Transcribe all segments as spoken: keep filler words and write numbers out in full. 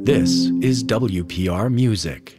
This is W P R Music.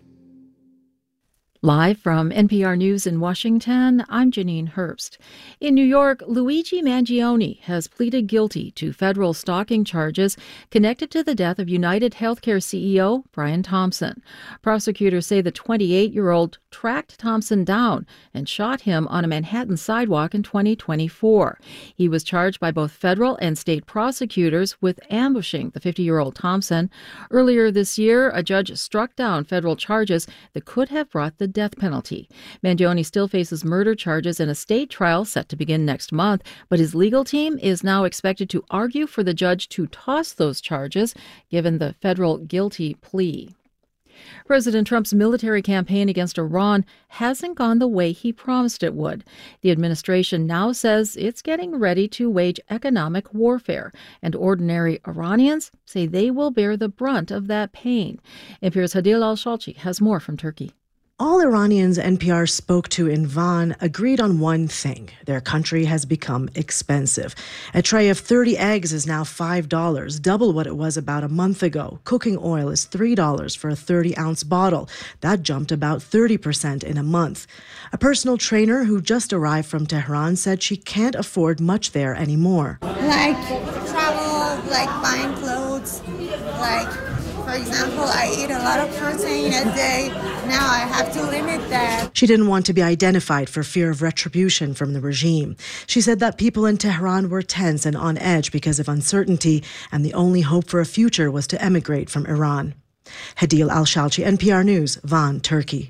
Live from N P R News in Washington, I'm Janine Herbst. In New York, Luigi Mangione has pleaded guilty to federal stalking charges connected to the death of United Healthcare C E O Brian Thompson. Prosecutors say the twenty-eight-year-old tracked Thompson down and shot him on a Manhattan sidewalk in twenty twenty-four. He was charged by both federal and state prosecutors with ambushing the fifty-year-old Thompson. Earlier this year, a judge struck down federal charges that could have brought the death penalty. Mangione still faces murder charges in a state trial set to begin next month, but his legal team is now expected to argue for the judge to toss those charges, given the federal guilty plea. President Trump's military campaign against Iran hasn't gone the way he promised it would. The administration now says it's getting ready to wage economic warfare, and ordinary Iranians say they will bear the brunt of that pain. N P R's Hadil Al-Shalchi has more from Turkey. All Iranians N P R spoke to in Van agreed on one thing. Their country has become expensive. A tray of thirty eggs is now five dollars, double what it was about a month ago. Cooking oil is three dollars for a thirty-ounce bottle. That jumped about thirty percent in a month. A personal trainer who just arrived from Tehran said she can't afford much there anymore. Like travel, like buying clothes, like... For example, I eat a lot of protein a day. Now I have to limit that. She didn't want to be identified for fear of retribution from the regime. She said that people in Tehran were tense and on edge because of uncertainty, and the only hope for a future was to emigrate from Iran. Hadil Al-Shalchi, N P R News, Van, Turkey.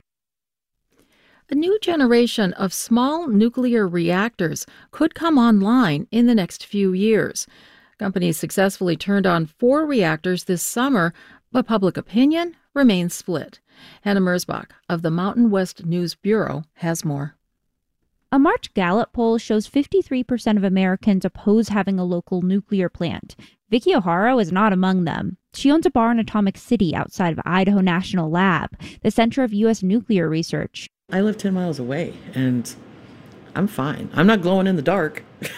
A new generation of small nuclear reactors could come online in the next few years. Companies successfully turned on four reactors this summer, but public opinion remains split. Hannah Merzbach of the Mountain West News Bureau has more. A March Gallup poll shows fifty-three percent of Americans oppose having a local nuclear plant. Vicky O'Hara is not among them. She owns a bar in Atomic City outside of Idaho National Lab, the center of U S nuclear research. I live ten miles away, and I'm fine. I'm not glowing in the dark.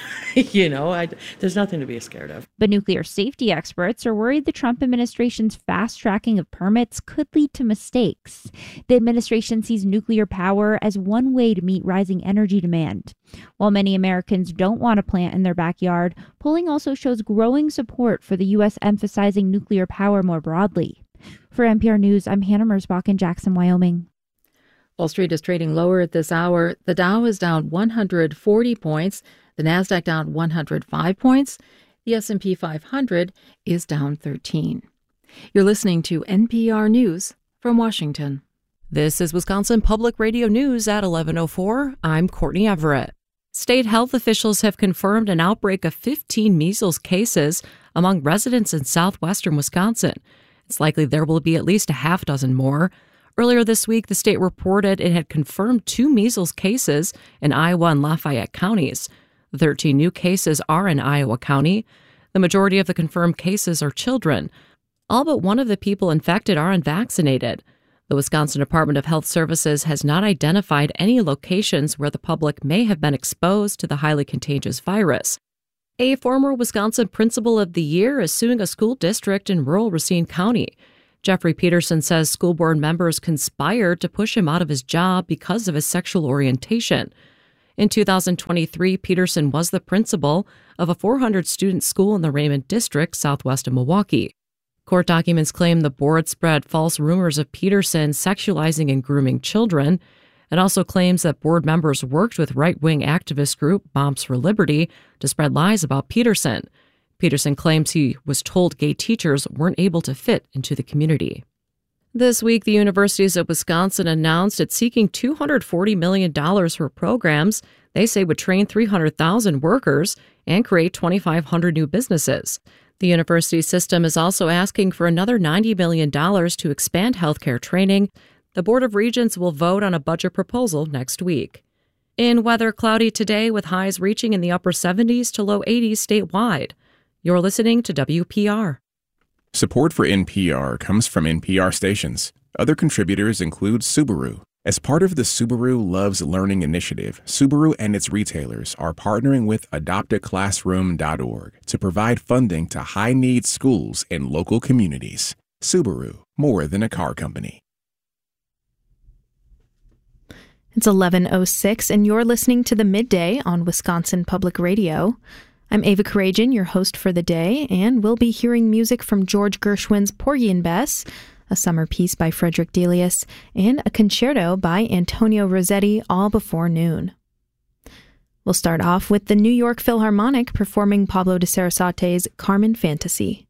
you know, I, there's nothing to be scared of. But nuclear safety experts are worried the Trump administration's fast-tracking of permits could lead to mistakes. The administration sees nuclear power as one way to meet rising energy demand. While many Americans don't want a plant in their backyard, polling also shows growing support for the U S emphasizing nuclear power more broadly. For N P R News, I'm Hannah Merzbach in Jackson, Wyoming. Wall Street is trading lower at this hour. The Dow is down one hundred forty points. The Nasdaq down one hundred five points. The S and P five hundred is down thirteen. You're listening to N P R News from Washington. This is Wisconsin Public Radio News at eleven oh four. I'm Courtney Everett. State health officials have confirmed an outbreak of fifteen measles cases among residents in southwestern Wisconsin. It's likely there will be at least a half dozen more. Earlier this week, the state reported it had confirmed two measles cases in Iowa and Lafayette counties. thirteen new cases are in Iowa County. The majority of the confirmed cases are children. All but one of the people infected are unvaccinated. The Wisconsin Department of Health Services has not identified any locations where the public may have been exposed to the highly contagious virus. A former Wisconsin Principal of the Year is suing a school district in rural Racine County. Jeffrey Peterson says school board members conspired to push him out of his job because of his sexual orientation. In two thousand twenty-three, Peterson was the principal of a four hundred student school in the Raymond District, southwest of Milwaukee. Court documents claim the board spread false rumors of Peterson sexualizing and grooming children. It also claims that board members worked with right-wing activist group Moms for Liberty to spread lies about Peterson. Peterson claims he was told gay teachers weren't able to fit into the community. This week, the Universities of Wisconsin announced it's seeking two hundred forty million dollars for programs they say would train three hundred thousand workers and create twenty-five hundred new businesses. The university system is also asking for another ninety million dollars to expand healthcare training. The Board of Regents will vote on a budget proposal next week. In weather, cloudy today with highs reaching in the upper seventies to low eighties statewide. You're listening to W P R. Support for N P R comes from N P R stations. Other contributors include Subaru. As part of the Subaru Loves Learning initiative, Subaru and its retailers are partnering with adopt a classroom dot org to provide funding to high-need schools in local communities. Subaru, more than a car company. It's eleven oh six, and you're listening to The Midday on Wisconsin Public Radio. I'm Ava Karajan, your host for the day, and we'll be hearing music from George Gershwin's Porgy and Bess, a summer piece by Frederick Delius, and a concerto by Antonio Rossetti, all before noon. We'll start off with the New York Philharmonic performing Pablo de Sarasate's Carmen Fantasy.